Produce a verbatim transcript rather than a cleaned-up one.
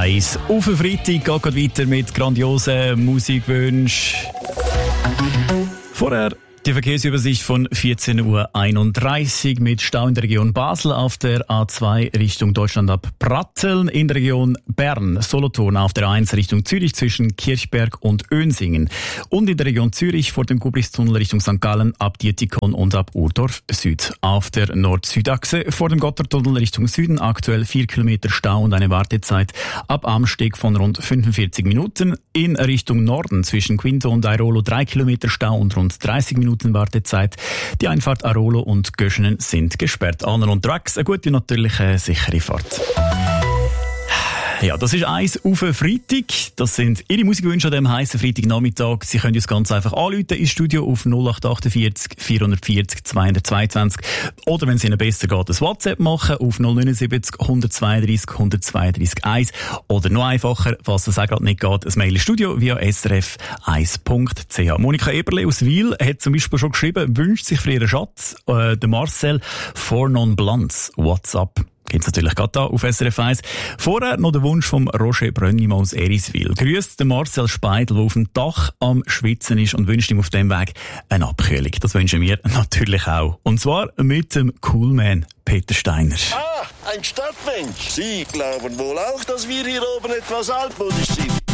eins. Auf den Freitag geht es weiter mit grandiosen Musikwünschen. Vorher die Verkehrsübersicht von vierzehn Uhr einunddreißig mit Stau in der Region Basel auf der A zwei Richtung Deutschland ab Pratteln, in der Region Bern, Solothurn auf der eins Richtung Zürich zwischen Kirchberg und Önsingen und in der Region Zürich vor dem Gubristunnel Richtung Sankt Gallen ab Dietikon und ab Urdorf Süd. Auf der Nord-Süd-Achse vor dem Gotthardtunnel Richtung Süden aktuell vier Kilometer Stau und eine Wartezeit ab Amsteg von rund fünfundvierzig Minuten. In Richtung Norden zwischen Quinto und Airolo drei Kilometer Stau und rund dreißig Minuten Wartezeit. Die Einfahrt Airolo und Göschenen sind gesperrt. Allen unterwegs eine gute, natürlich eine sichere Fahrt. Ja, das ist eins auf den Freitag. Das sind Ihre Musikwünsche an diesem heissen Freitagnachmittag. Sie können uns ganz einfach anrufen ins Studio auf null acht achtundvierzig vierhundertvierzig zweihundertzweiundzwanzig. Oder wenn es Ihnen besser geht, ein WhatsApp machen auf null neunundsiebzig hundertzweiunddreißig hundertzweiunddreißig eins. Oder noch einfacher, falls das auch gerade nicht geht, ein Mail ins Studio via s r f eins punkt c h. Monika Eberle aus Wil hat zum Beispiel schon geschrieben, wünscht sich für ihren Schatz, äh, der Marcel, for non blunts, WhatsApp. Gibt's natürlich gerade da auf S R F eins. Vorher noch der Wunsch vom Roger Brönnimann aus Eriswil. Grüßt den Marcel Speidel, der auf dem Dach am Schwitzen ist und wünscht ihm auf dem Weg eine Abkühlung. Das wünschen wir natürlich auch. Und zwar mit dem Coolman Peter Steiner. Ah, ein Stadtmensch. Sie glauben wohl auch, dass wir hier oben etwas altmodisch sind.